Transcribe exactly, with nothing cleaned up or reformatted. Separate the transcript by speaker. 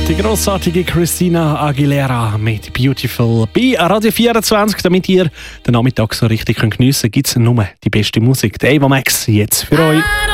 Speaker 1: Die grossartige Christina Aguilera mit Beautiful. Bei Radio vierundzwanzig, damit ihr den Nachmittag so richtig geniessen könnt, gibt es nur die beste Musik. Der Ava Max jetzt für euch.